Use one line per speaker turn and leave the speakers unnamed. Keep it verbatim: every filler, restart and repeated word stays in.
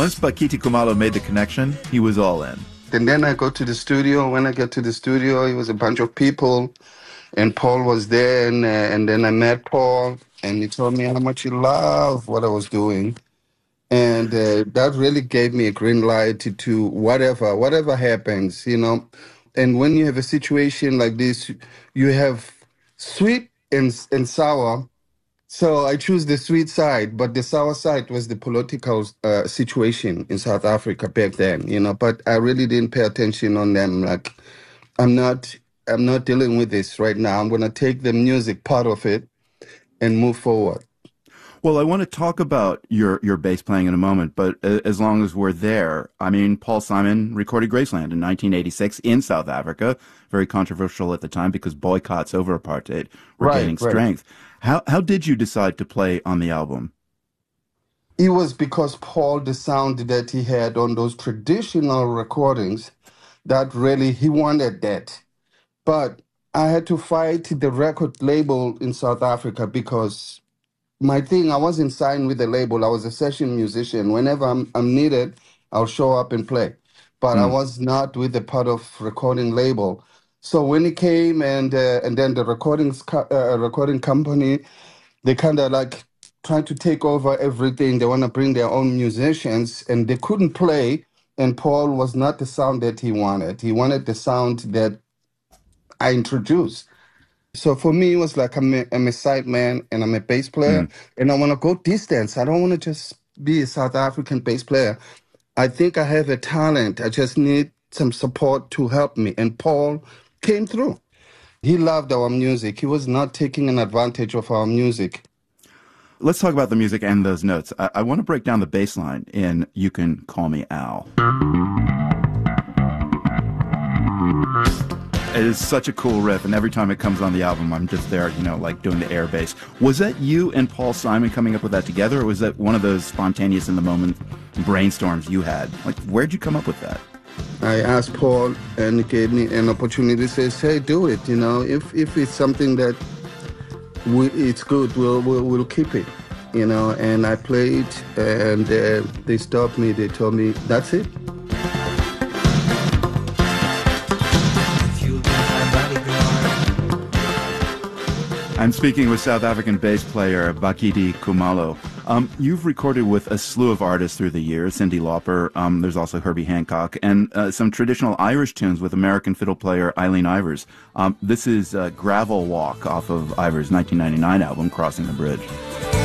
once Bakiti Kumalo made the connection, he was all in.
And then I go to the studio. When I get to the studio, it was a bunch of people, and Paul was there, and, uh, and then I met Paul, and he told me how much he loved what I was doing. And uh, that really gave me a green light to, to whatever, whatever happens, you know. And when you have a situation like this, you have sweet and, and sour. So I choose the sweet side, but the sour side was the political uh, situation in South Africa back then, you know. But I really didn't pay attention on them. Like, I'm not, I'm not dealing with this right now. I'm going to take the music part of it and move forward.
Well, I want to talk about your, your bass playing in a moment, but as long as we're there, I mean, Paul Simon recorded Graceland in nineteen eighty-six in South Africa, very controversial at the time because boycotts over apartheid were
Right,
gaining
right.
strength. How how did you decide to play on the album?
It was because Paul, the sound that he had on those traditional recordings, that really, he wanted that. But I had to fight the record label in South Africa because my thing, I wasn't signed with the label. I was a session musician. Whenever I'm, I'm needed, I'll show up and play. But mm. I was not with the part of recording label. So when he came and uh, and then the recordings co- uh, recording company, they kind of like trying to take over everything. They want to bring their own musicians, and they couldn't play. And Paul was not the sound that he wanted. He wanted the sound that I introduced. So for me, it was like I'm a, I'm a side man and I'm a bass player, mm. and I want to go distance. I don't want to just be a South African bass player. I think I have a talent. I just need some support to help me. And Paul came through. He loved our music. He was not taking an advantage of our music.
Let's talk about the music and those notes. I, I want to break down the bass line in You Can Call Me Al. It is such a cool riff, and every time it comes on the album, I'm just there, you know, like doing the air bass. Was that you and Paul Simon coming up with that together, or was that one of those spontaneous in-the-moment brainstorms you had? Like, where'd you come up with that?
I asked Paul, and he gave me an opportunity. Says, "Hey, do it. You know, if if it's something that we, it's good, we'll, we'll we'll keep it. You know." And I played, and uh, they stopped me. They told me, "That's it."
I'm speaking with South African bass player Bakiti Kumalo. Um, you've recorded with a slew of artists through the years, Cyndi Lauper, um, there's also Herbie Hancock, and uh, some traditional Irish tunes with American fiddle player Eileen Ivers. Um, this is uh, Gravel Walk off of Ivers' nineteen ninety-nine album, Crossing the Bridge.